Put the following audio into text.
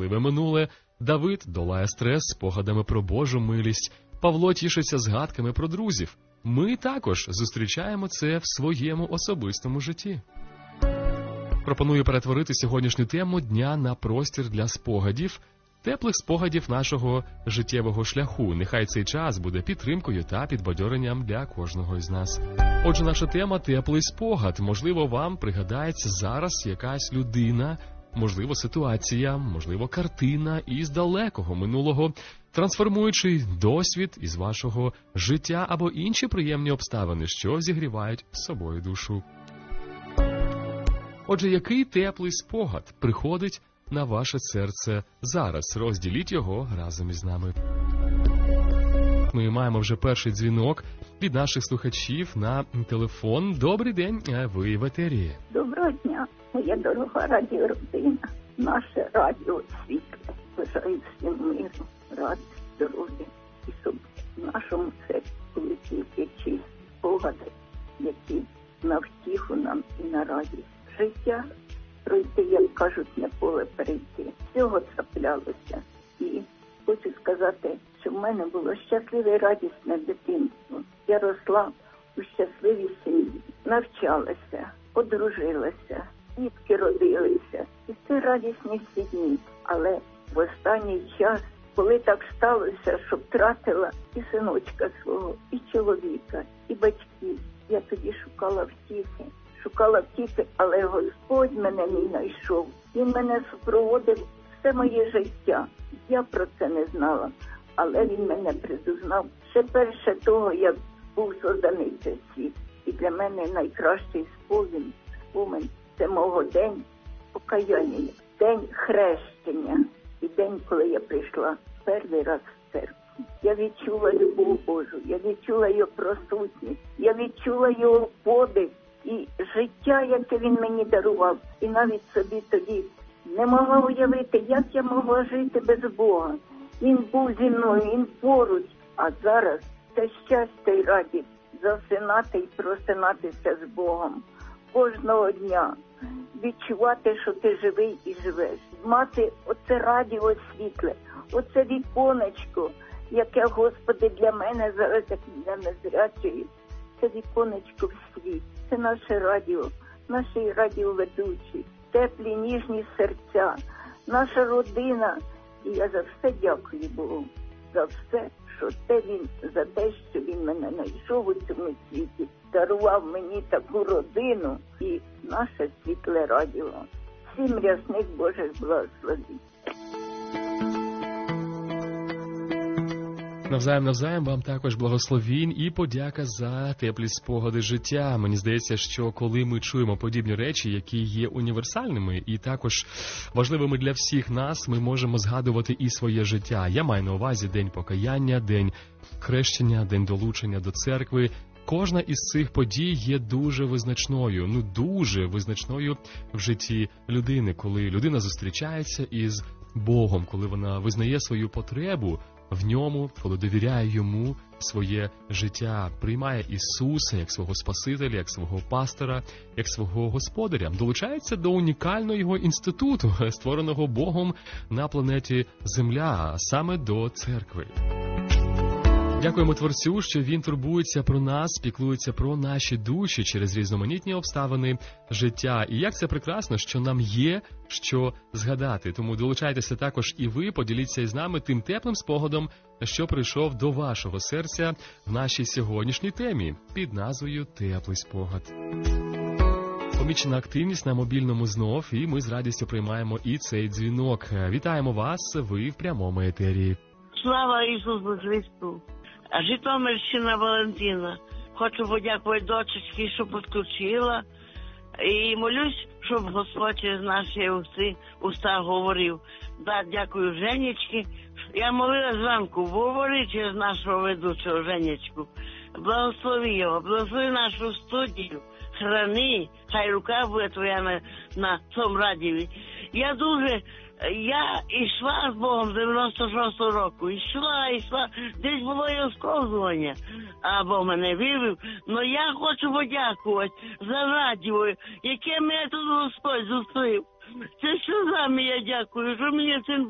щасливе минуле, Давид долає стрес спогадами про Божу милість, Павло тішиться згадками про друзів. Ми також зустрічаємо це в своєму особистому житті. Пропоную перетворити сьогоднішню тему дня на простір для спогадів, теплих спогадів нашого життєвого шляху. Нехай цей час буде підтримкою та підбадьоренням для кожного із нас. Отже, наша тема – теплий спогад. Можливо, вам пригадається зараз якась людина, можливо, ситуація, можливо, картина із далекого минулого, трансформуючи досвід із вашого життя або інші приємні обставини, що зігрівають собою душу. Отже, який теплий спогад приходить на ваше серце зараз? Розділіть його разом із нами. Ми маємо вже перший дзвінок від наших слухачів на телефон. Добрий день, ви в етері. Доброго дня, моя дорога радіородина, наше радіо світле. Бажаю всім миру, радості, здоров'я і щоб в нашому серці були тільки чисті спогади, які на втіху нам і на радість. Життя пройти, як кажуть, не поле перейти. Всього траплялося. І хочу сказати, що в мене було щасливе і радісне дитинство. Я росла у щасливій сім'ї, навчалася, одружилася, дітки родилися. І це радісні всі дні. Але в останній час, коли так сталося, що втратила і синочка свого, і чоловіка, і батьків, я тоді шукала втіхи, але Господь мене не знайшов. Він мене супроводив все моє життя. Я про це не знала, але він мене предузнав ще перше того, як був созданий цей світ. І для мене найкращий спомин – це мого день покаяння, день хрещення і день, коли я прийшла перший раз в церкву. Я відчула любов Божу, я відчула його присутність, я відчула його подих і життя, яке він мені дарував. І навіть собі тоді не могла уявити, як я могла жити без Бога. Він був зі мною, він поруч. А зараз це щастя й радість засинати і просинатися з Богом. Кожного дня відчувати, що ти живий і живеш. Мати оце радіо світле, оце віконечко, яке, Господи, для мене зараз, як для незрячої, це віконечко в світ. Це наше радіо, наші радіоведучі, теплі, ніжні серця, наша родина. І я за все дякую Богу, за все, за те, що він мене знайшов у цьому світі, дарував мені таку родину і наше світле радіо. Всім рясних Божих благословень. Навзаєм вам також благословінь і подяка за теплі спогади життя. Мені здається, що коли ми чуємо подібні речі, які є універсальними і також важливими для всіх нас, ми можемо згадувати і своє життя. Я маю на увазі день покаяння, день хрещення, день долучення до церкви. Кожна із цих подій є дуже визначною, дуже визначною в житті людини, коли людина зустрічається із Богом, коли вона визнає свою потребу в ньому, коли довіряє йому своє життя, приймає Ісуса як свого Спасителя, як свого пастора, як свого господаря, долучається до унікального його інституту, створеного Богом на планеті Земля, а саме до церкви. Дякуємо Творцю, що Він турбується про нас, піклується про наші душі через різноманітні обставини життя. І як це прекрасно, що нам є що згадати. Тому долучайтеся також і ви, поділіться із нами тим теплим спогадом, що прийшов до вашого серця в нашій сьогоднішній темі під назвою «Теплий спогад». Помічена активність на мобільному знов, і ми з радістю приймаємо і цей дзвінок. Вітаємо вас, ви в прямому етері. Слава Ісусу Христу! Житомирщина Валентина. Хочу подякувати дочечці, що підключила. І молюсь, щоб Господь через наші уста говорив. Да, дякую Женечки. Я молила зранку, говори через нашого ведучого Женечку. Благослови його, благослови нашу студію. Храни, хай рука буде твоя на цьому радіо. Я йшла з Богом 96-го року, йшла, десь було і осковзування, а Бог мене вивів. Но я хочу подякувати за радіо, яке мене тут Господь зустрів. Це сльозами я дякую, що мені цим